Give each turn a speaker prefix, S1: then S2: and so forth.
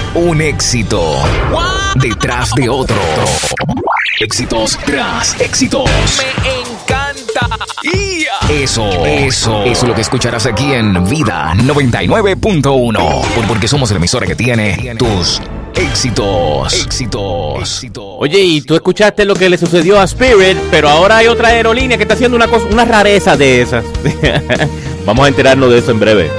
S1: Un éxito detrás de otro. Éxitos tras éxitos.
S2: Me encanta.
S1: Eso es lo que escucharás aquí en Vida 99.1. Porque somos la emisora que tiene tus éxitos.
S3: Oye, y tú escuchaste lo que le sucedió a Spirit, pero ahora hay otra aerolínea que está haciendo una rareza de esas. Vamos a enterarnos de eso en breve.